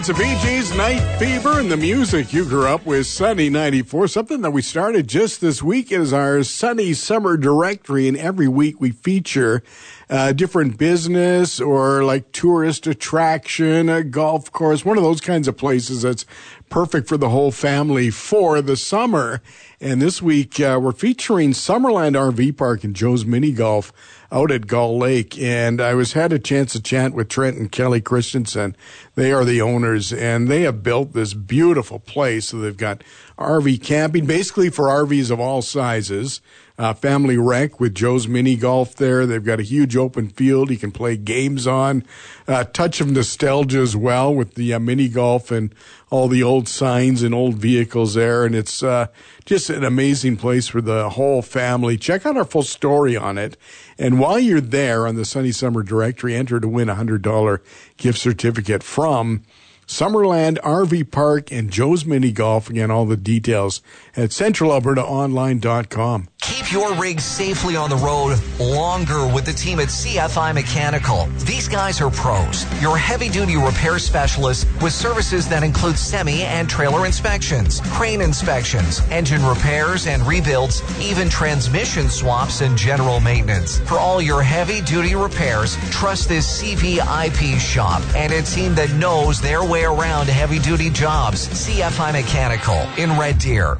It's a Bee Gees Night Fever, and the music you grew up with, Sunny 94. Something that we started just this week is our Sunny Summer Directory, and every week we feature different business or like tourist attraction, a golf course, one of those kinds of places that's perfect for the whole family for the summer. And this week we're featuring Summerland RV Park and Joe's Mini Golf out at Gull Lake. And I had a chance to chat with Trent and Kelly Christensen. They are the owners, and they have built this beautiful place. So they've got RV camping, basically for RVs of all sizes. Family rec with Joe's Mini Golf there. They've got a huge open field you can play games on. Touch of nostalgia as well with the mini golf and all the old signs and old vehicles there. And it's just an amazing place for the whole family. Check out our full story on it. And while you're there on the Sunny Summer Directory, enter to win a $100 gift certificate from Summerland RV Park and Joe's Mini Golf. Again, all the details at centralalbertaonline.com. Keep your rig safely on the road longer with the team at CFI Mechanical. These guys are pros, your heavy-duty repair specialists with services that include semi and trailer inspections, crane inspections, engine repairs and rebuilds, even transmission swaps and general maintenance. For all your heavy-duty repairs, trust this CVIP shop and a team that knows their way around heavy-duty jobs. CFI Mechanical in Red Deer.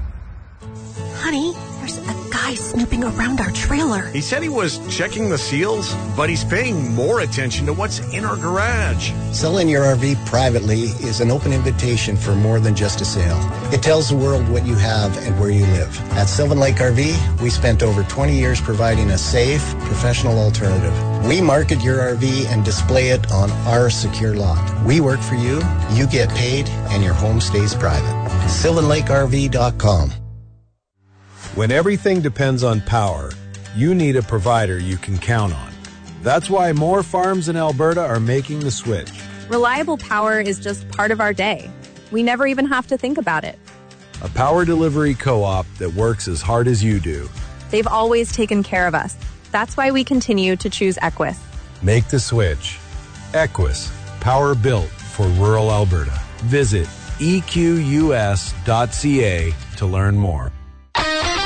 Honey, there's a guy snooping around our trailer. He said he was checking the seals, but he's paying more attention to what's in our garage. Selling your RV privately is an open invitation for more than just a sale. It tells the world what you have and where you live. At Sylvan Lake RV, we spent over 20 years providing a safe, professional alternative. We market your RV and display it on our secure lot. We work for you, you get paid, and your home stays private. SylvanLakeRV.com. When everything depends on power, you need a provider you can count on. That's why more farms in Alberta are making the switch. Reliable power is just part of our day. We never even have to think about it. A power delivery co-op that works as hard as you do. They've always taken care of us. That's why we continue to choose Equus. Make the switch. Equus, power built for rural Alberta. Visit equs.ca to learn more.